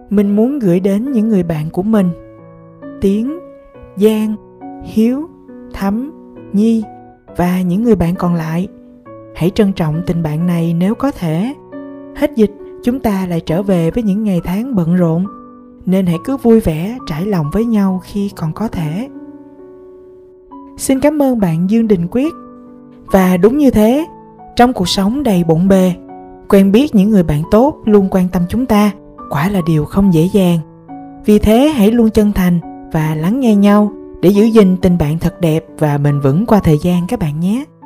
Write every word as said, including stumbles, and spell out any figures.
Mình muốn gửi đến những người bạn của mình: Tiến, Giang, Hiếu, Thắm, Nhi và những người bạn còn lại. Hãy trân trọng tình bạn này nếu có thể. Hết dịch, chúng ta lại trở về với những ngày tháng bận rộn, nên hãy cứ vui vẻ, trải lòng với nhau khi còn có thể. Xin cảm ơn bạn Dương Đình Quyết. Và đúng như thế, trong cuộc sống đầy bộn bề, quen biết những người bạn tốt luôn quan tâm chúng ta quả là điều không dễ dàng. Vì thế hãy luôn chân thành và lắng nghe nhau để giữ gìn tình bạn thật đẹp và bền vững qua thời gian các bạn nhé.